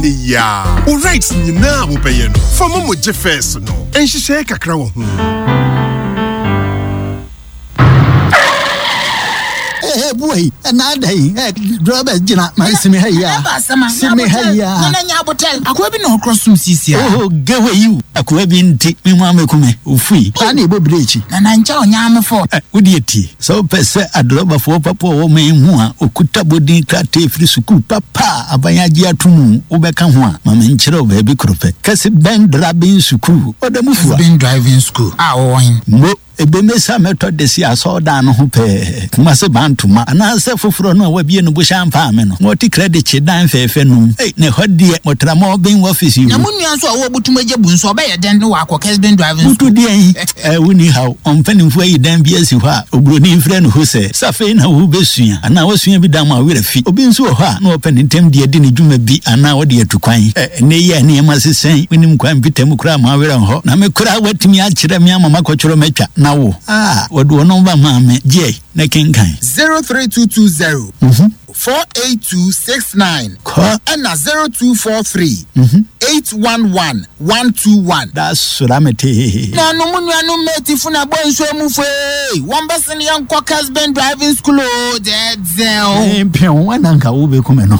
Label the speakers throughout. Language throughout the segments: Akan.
Speaker 1: Yeah, all right, now we pay no. For Momo Jeffers no. And she say kakra wo hu.
Speaker 2: Hey boy, another Robert Jina, my semi here. Semi here.
Speaker 3: Nanya hotel. Akwa bi no cross some sisi.
Speaker 2: Oh, get away you. Akwa bi nti me mama kume. Ufui. Ani bo brechi.
Speaker 3: Na ncha onyame fo.
Speaker 2: Udieti. So pese adroba fo papa wo me hu a okuta bodin krate free school papa abanyaji atumu ubeka ho a mama nchire obabi krope. Kase ben driving school. Odamufu.
Speaker 3: Ben driving school. Ah oyin.
Speaker 2: Mo ebemesa method desi asoda no ho pe kuma se bantuma ana se foforo no wabie no busha mpa me no moti credit chidan fefe no ne hodie motrama obin office you
Speaker 3: na munua so awo butumaje bu nso oba ye den no wa akọ ben driving
Speaker 2: butu die woni how onfanimfo yi dan bi asi ho a obroni mfre no ho se safe na wo besua ana wasua bi dan ma were fi obi nso ho a na opani tem die di ne dwuma bi ana wo de atukwan ne ye ne ma sesen winim kwan bitem kura ma were ho na me kura watimi a kire me amama kochoro matwa na wo wodo no ba maame je na kenkan
Speaker 3: 03220 48269 and 0243 811 121.
Speaker 2: That's Suramete.
Speaker 3: No, munua no meti funa boy nso emufo. One person young Quackers Ben driving school. Dezel.
Speaker 2: Pion wananka wo be kuma no.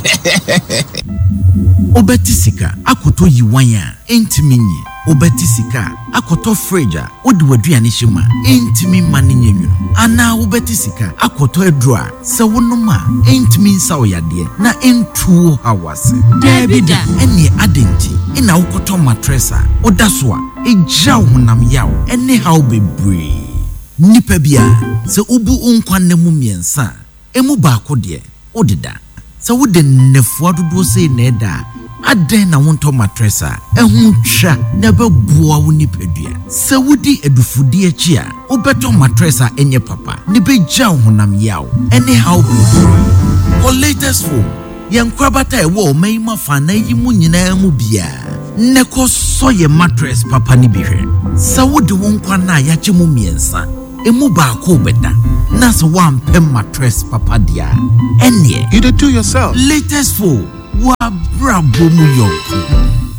Speaker 4: Obetisika akoto yiwanya entiminyi. Obetisika akoto freja odi waduane hima entimi mane nyenwuno. Ana obetisika akoto edroa se wonoma entimi nsa oyade na entuo hawase.
Speaker 3: Debida
Speaker 4: eni adenti ina ukoto matressa odasoa eja honam yawo eni hawo bebre. Nipa bia se obu unkwanne mu miensa emu baako de odida. Se wode nefua dodo se na eda aden na wonto matressa ehun twa na beboa wo nipadua se wodi edufudi achi a obeto matressa enye papa ne beja honam yawo ene how be for latest phone yankwabata ewo maima fa na yimu nyina mu bia ne ko soye mattress papa ni bihwe se wodi wonkwa na yache mu miensa emu ba ko beda na se wampem mattress papa dia ene
Speaker 1: you do yourself
Speaker 4: latest phone wa brabo mu yonko